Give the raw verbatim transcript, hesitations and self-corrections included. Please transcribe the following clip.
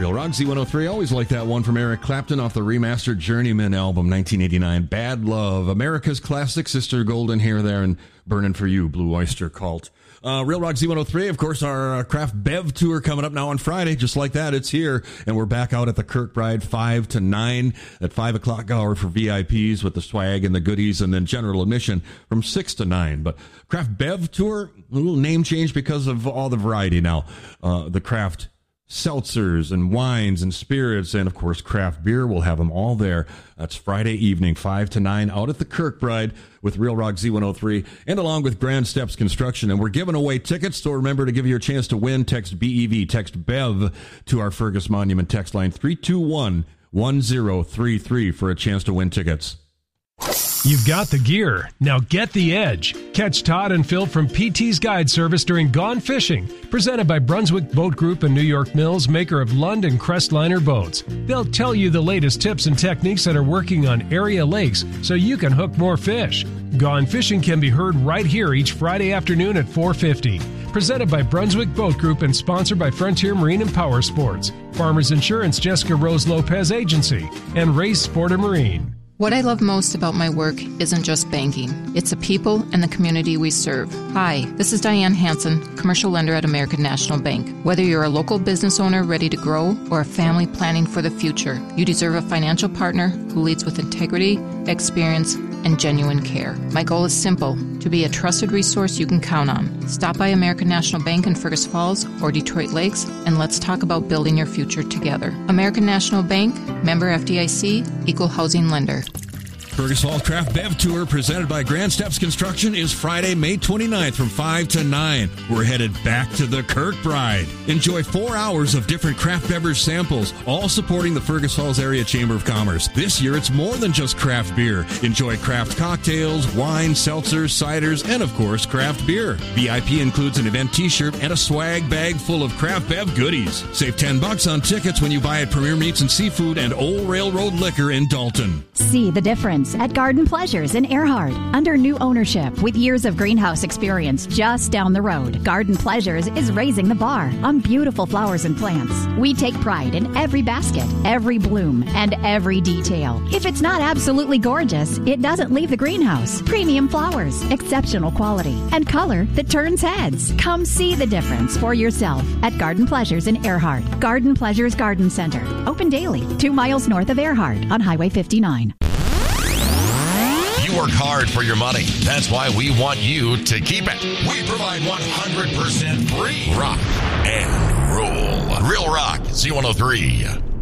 Real Rock Z one oh three. Always like that one from Eric Clapton off the remastered Journeyman album, nineteen eighty-nine. Bad Love. America's classic. Sister Golden Hair there and Burning for You, Blue Oyster Cult. Uh, Real Rock Z one oh three, of course, our uh, Craft Bev tour coming up now on Friday. Just like that, it's here. And we're back out at the Kirkbride five to nine at five o'clock hour for V I Ps with the swag and the goodies, and then general admission from six to nine. But Craft Bev tour, a little name change because of all the variety now. Uh, the craft seltzers and wines and spirits, and of course craft beer. We'll have them all there. That's Friday evening, five to nine, out at the Kirkbride with Real Rock Z one oh three, and along with Grand Steps Construction. And we're giving away tickets, so remember to give you a chance to win. Text B E V, text BEV to our Fergus Monument text line three two one, one zero three three for a chance to win tickets. You've got the gear. Now get the edge. Catch Todd and Phil from P T's Guide Service during Gone Fishing, presented by Brunswick Boat Group and New York Mills, maker of Lund and Crestliner boats. They'll tell you the latest tips and techniques that are working on area lakes so you can hook more fish. Gone Fishing can be heard right here each Friday afternoon at four fifty. Presented by Brunswick Boat Group and sponsored by Frontier Marine and Power Sports, Farmers Insurance, Jessica Rose Lopez Agency, and Race Sporter Marine. What I love most about my work isn't just banking. It's the people and the community we serve. Hi, this is Diane Hansen, commercial lender at American National Bank. Whether you're a local business owner ready to grow or a family planning for the future, you deserve a financial partner who leads with integrity, experience, and genuine care. My goal is simple, to be a trusted resource you can count on. Stop by American National Bank in Fergus Falls or Detroit Lakes, and let's talk about building your future together. American National Bank, member F D I C, equal housing lender. Fergus Falls Craft Bev Tour, presented by Grand Steps Construction, is Friday, May twenty-ninth from five to nine. We're headed back to the Kirkbride. Enjoy four hours of different craft beverage samples, all supporting the Fergus Falls Area Chamber of Commerce. This year, it's more than just craft beer. Enjoy craft cocktails, wine, seltzers, ciders, and, of course, craft beer. V I P includes an event t-shirt and a swag bag full of Craft Bev goodies. Save ten bucks on tickets when you buy at Premier Meats and Seafood and Old Railroad Liquor in Dalton. See the difference at Garden Pleasures in Earhart. Under new ownership with years of greenhouse experience just down the road, Garden Pleasures is raising the bar on beautiful flowers and plants. We take pride in every basket, every bloom, and every detail. If it's not absolutely gorgeous, it doesn't leave the greenhouse. Premium flowers, exceptional quality, and color that turns heads. Come see the difference for yourself at Garden Pleasures in Earhart. Garden Pleasures Garden Center. Open daily, two miles north of Earhart on Highway fifty-nine. You work hard for your money. That's why we want you to keep it. We provide one hundred percent free rock and roll. Real Rock Z one oh three.